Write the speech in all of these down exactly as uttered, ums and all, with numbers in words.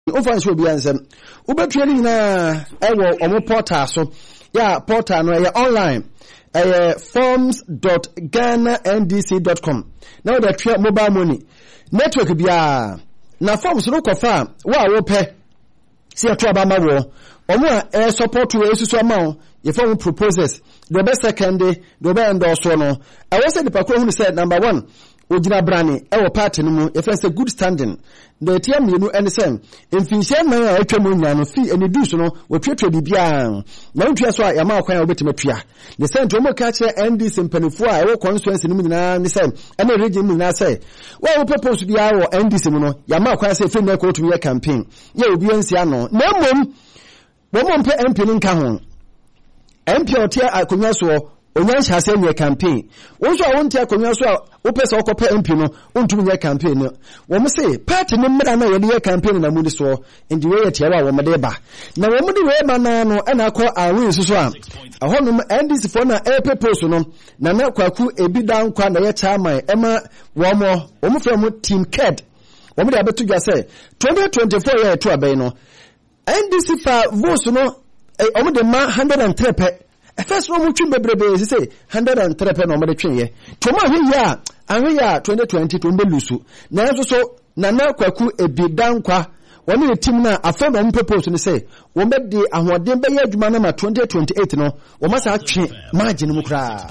Ofa nso bi ansem ubetwe ni na ewo omo portal so ya portal no ya online eh forms dot ghana n d c dot com na we twa mobile money network bia na forms no kofa wa wo pe si ato aba ma wo omo a support we susu ama ye form proposals the best second day the best endorse no I was say the pakro hu said number one Ojina brani ewo party no mu e fe say good standing the T M you and say mfinhye man a atwa mu nya no fi eni dus no we twetwe bibia na ntwa so a ya ma kwan a obetima tua the center mo ka che N D C mpanifo a ewo constituency no mu nyina ne say e na region mu nyina say wa wo purpose bia wo N D C mu no ya ma kwan say fe na ko to campaign ye obi ansi ano na mom bo mo mpe M P ni nka ho M P otia akonya so onyan hyase nye campaign wonso a wontia akonya so a wopese okope M P no ontumi nye campaign no wo mo say party no mmeda na ye campaign na mu ni so ndi we ye tiawa wo mo de ba na wo mo de we ma na no e na akọ awe susu a ahonom N D C for na e purpose no na na kwaku ebi dan kwa na ye chairman e ma wo mo wo mo fe mo team ked wo mo de abetu gya say twenty twenty-four ye to abai no N D C fa vote no wo mo de ma one hundred three pe first no mu twin bebrebe say one hundred three pe no mo de twen ye to ma hwe ya anwe ya twenty twenty to mbe lusu na so so na na kwaku ebidan kwa woni ne team na afem am purpose ni say wo be de ahoden be ya adwuma na ma twenty twenty-eight no wo ma sa twe margin mu kra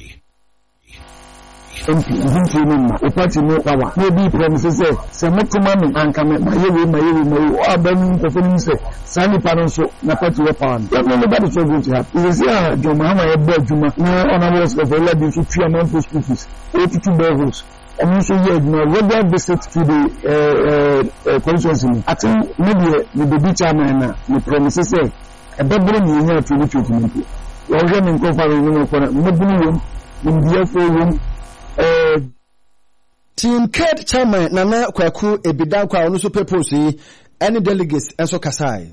M P nti ni ma o party no power no be promise say se metuma me anka me ma yewe ma yewe ma yewe o abani ko fo say sani panon so na party we power no nobody so good to have you see ah jo mahama e bo adwuma na honorable secretary la bi so twa man for school fees eighty-two bills and also here no regular visit to the uh, uh, constituency I think maybe the the chairman na the promise say e bebre ni nya twenty twenty wo je me ko fa ni ko na mo bunu yom ndi afo yom Uh, Team Ked chairman Nana Kwaku Ebidan kwa onu so purpose yi any delegates enso kasai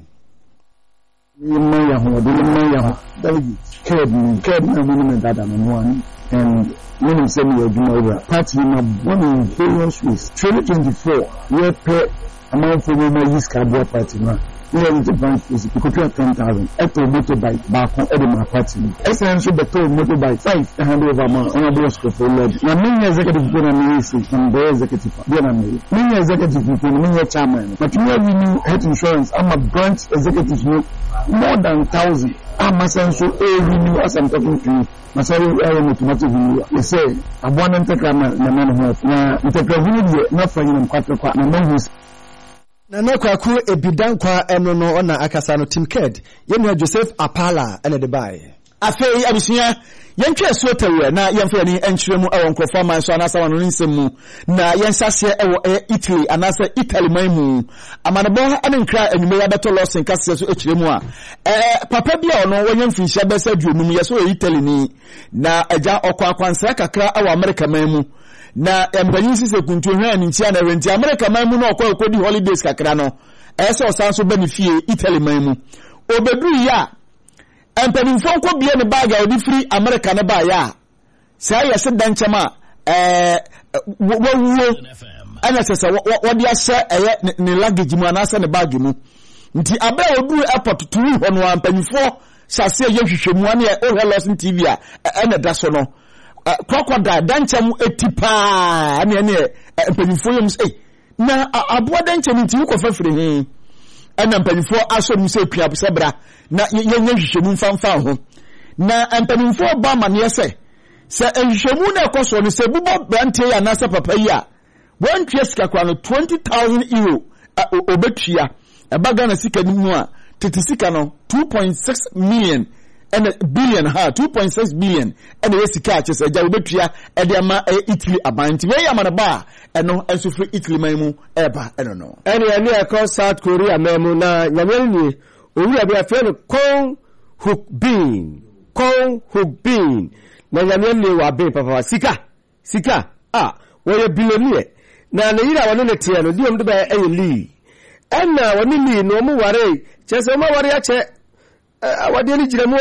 yimma ya ho de yimma ya ho delegates Ked ni Ked na minimum data no one and minimum semi aduma over party na one in various ways twenty twenty-four we pay amount for my use card party na we are the bank is because ten thousand at motorbike back on the my party essential the total motorbike five hand over my honorable for lord na many executive people na me say from the executive they na me many executive people many chairman but we have new health insurance I'm a branch executive no more than one thousand I'm essential every new as I'm talking to you masari ayo automatic renew they say abwana ntekama na man health na ntekama ni na fanya mkwatro kwa na man na na kwaku ebidan kwa eno no ona akasa no Team Ked yenu Joseph Apala ene de bai afei abisia yentwe so tawe na yemfa ni enkyeremu awon krofa man so anasa wano nsemu na yensase ewo Italy anasa Italy man mu amanebo ane nkra enyume ya beto loss nkase so ekyeremu a eh papa bia ono wonyemfinhia besa duonum yeso Italy ni na agya okwa akwansa kakra awo America man mu na embanyi se kuntu hwan ni ntia na renti America man mu na okwa okodi holidays kakra no eso sanso benefie Italy man mu obedru ya empanimfo nko bia ne bag a odi free America ne ba ya sai ya se danchama eh wawuo ana sese wodi ahye eye ne luggage mu anasa ne bag mu nti abe odu airport tu ho no empanimfo sase ye hwehwemu ane o hellos T V a ene da so no crocodile dancham etipa ane ane empanimfo yom say na aboa dancham nti ko fafire he ena empanimfo aso mu se pia sebra na yenye hwehwemu mfamfa ho na empanimfo ba ma ne yese se ehwehwemu na ekoso no se bubo brantie ya na se papa yi a one tue sika kwa no twenty thousand euro obetua ebaga na sika nimu a tete sika no two point six million and billion ha two point six billion and we sika chese ja obetua e de ama Italy abanti we yama na ba eno enso free Italy man mu eba eno no ene ene akọ South Korea memu na nyamani owi abi afi no Kong Hook Bin Kong Hook Bin na nyamani wa be papa sika sika ah we billionaire na na yira wonu ne tie no di om de ba e li enna wonu li no mu ware chese ma ware ya che awade ni jiremu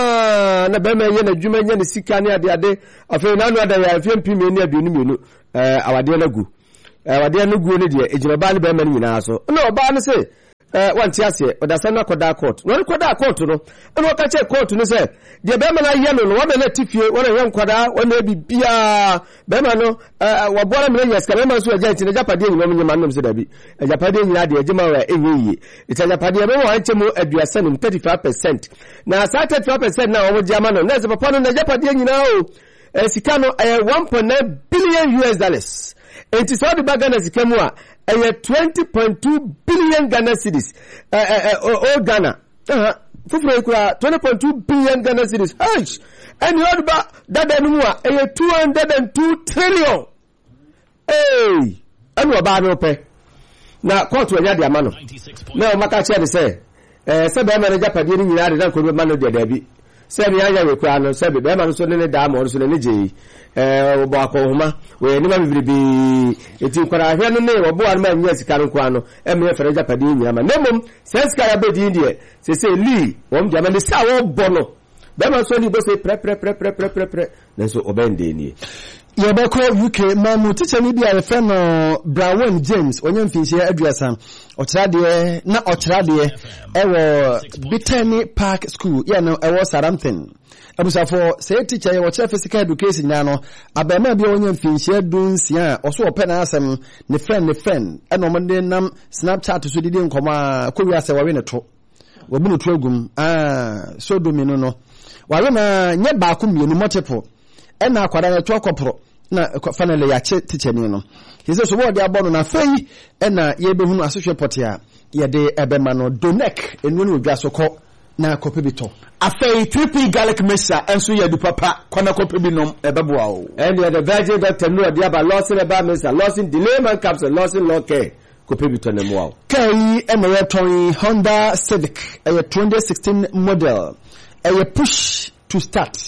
na be me ye na dwuma nya ne sika ne ade ade afi na anu ada ya afi mpimi ne abionu mienu eh awade na gu awade na gu ne de ejira ba ne be me nyina so na oba ne se eh wan ti ase odasa na koda court no koda court no e no ka che court no say de be ma na ye no no wa be na tifie wa na ye nkoda wa na bibia be ma no wa bora me yes ka be ma so agent na japade nyima me nyima no se da bi japade nyina de agema wa enyi ita japade be wa nchemu aduasa no thirty-five percent na sa thirty-five percent na wo jama no na se papa no na japade nyina o sika no one point nine billion U S dollars enti so de baga na sika mu a twenty point two billion Ghana cedis eh eh o Ghana uh fufure kura twenty point two billion Ghana cedis aish and you ba dada no mu a two hundred two trillion eh anu ba no pe na court wanya de ama no na o maka che de say eh se be manager padi ni nyina de na ko be ma no de da bi se be anya we kura no se be be ma no so ne da ma so ne je eh obo akohoma we ni ma bibi eti kwara ahwe no ne obo an ma nya sika no kwa no e me fere japade nyina ma nemom se sika ya be di ndie se se li won jama ni sa wo bo no be ma so ni bo se pre pre pre pre pre pre pre na so obende ni yebeko U K mamu teacher ni bia refer no Brown James onye mfinhie aduasa ochirade na ochirade ewo Bethany Park School ya no ewo Saramton abusafo say teacher ye watch physical education nya no abema bia onye mfinhie dunsia oso ope na asem ne friend ne friend eno mo de nam Snapchat so didi nkoma kowi ase wawe ne to wabu ne to agum ah so domino no wawe na nye ba ku mienu multiple ena akwara na to akopro na finally ya che teacher ni no he says so what they abono na fei ena ye behunu asehwe potia ye de ebema no donek enu ni odwa so ko na kopebito afei triple garlic mixture enso ye du papa kwana kopebinom ebeboa o and the virgin doctor no dia ba losing eba mixture losing delay man capsule losing lock kopebito na mo kai ena ye ton Honda Civic a twenty sixteen model a push to start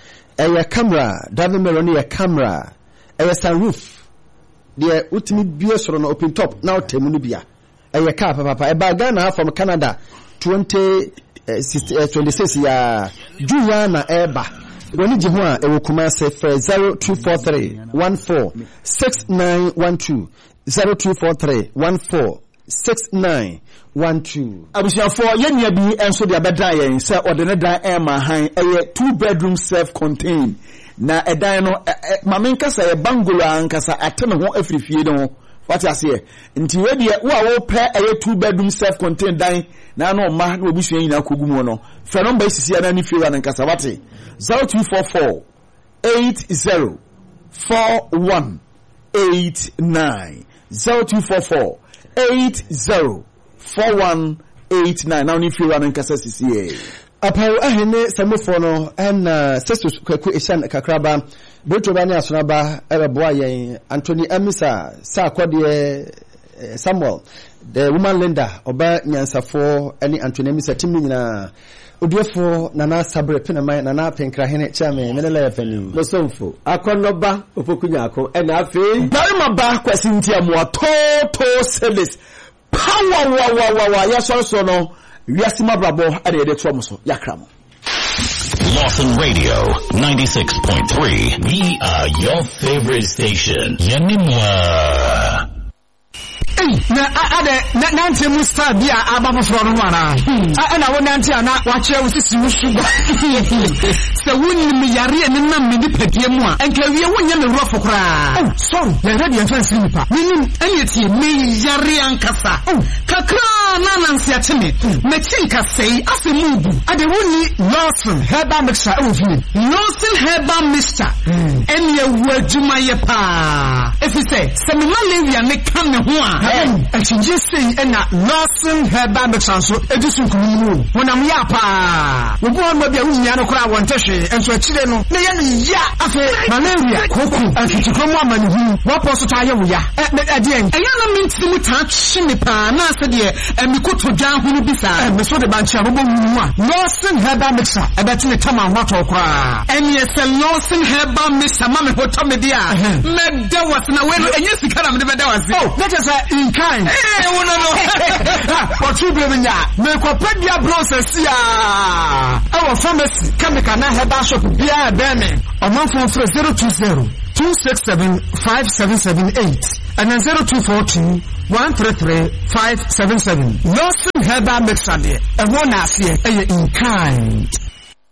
a camera driving mirror ni a camera a sunroof the ultimate beer soro no open top now temu no bia a car papa e ba Ghana from Canada twenty twenty-six ya Juliana eba woni ji ho a e wokuma se for zero two four three one four six nine one two zero two four three one four six nine one two abusiafo yenya bi enso de abedan yen se ordinary dan e ma han e two bedroom self contained na edan no mamen kasa e bungalow ankasa atene ho afrifie de ho what you say nti we de wo a wo pe e two bedroom self contained dan na no ma na obusuan nyina kogumu no fe number sisi na ni fie ankasa wate zero two four four eight zero four one eight nine zero two four four eight zero four one eight nine now if you run in kasa sisi apau ahene samofo no en sesus kwaku eshan kakraba beto ba ne asonaba ereboa yen Anthony Amisa sa akode Samuel the woman Linda oba nyansafo ani Anthony Amisa timi nyina odiefo nana sabre penama nana penkra hene chairman menele fani no somfo akonoba opokunya akon en afi barima ba kwasi ntia mo toto service power wa wa wa wa ya so so no wiasima brabo ade de to mo so yakramo Lawson Radio ninety-six point three. We are your favorite station. Yanimwa. na ade na nante mu star bia aba foforo no wana a na wo nante ana wa kire wo sisi wo sugar se wonni mi yare ne nam mi dipadie mu a enka wie wonya me rofo kra oh sorry ya radio enfensi nipa minim anyeti me yare ankasa kakra na nansi ateme me chinka sei afemudu ade wonni Lawson herbal mixture e ofini Lawson herbal mixture en ye waduma ye pa efise se me malaria ne kan me ho a achinje sei ena Lawson herbal mixture so edisun kunu wonam ya pa wo bo ma bia wunya no kra wonte hwe enso akire no na ye ne ya afe malaria koku akitiko mu amani hu wo poso ta ye wo ya e de en eya na minti mu ta hwe me pa na se de emikoto dwan hu no bisa me so de ba ntia bo mu a Lawson herbal mixture e beti ne tama ho to kra eni e se Lawson herbal mixture ma me ho to me dia me da was na we no enye sika na me de da was oh that is a in kind eh wo no no what you be nya me ko pedia process ya our pharmacy chemical na herbal shop bia be me o man phone zero two zero two six seven five seven seven eight and then zero two four two one three three five seven seven. Lawson Herbal Mixer there. A one ass here. A in kind.